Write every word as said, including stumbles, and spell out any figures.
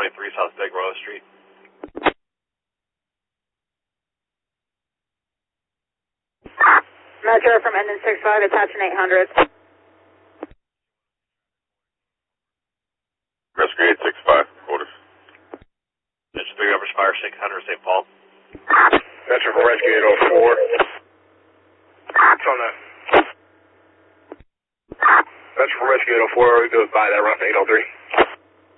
twenty-three South Big Rose Street. Metro from engine six five, attaching eight hundred. Rescue eight six five, quarters. Engine three over Spire six hundred, Saint Paul. Metro from Rescue eight oh four. It's on that. Metro from Rescue eight oh four, we goes by that rough eight oh three.